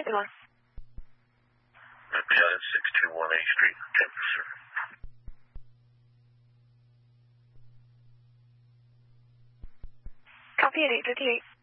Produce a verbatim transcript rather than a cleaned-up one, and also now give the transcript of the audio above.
you on? I'll be on six two one eighth Street, Denver, sir. Copy at eight fifty-eight.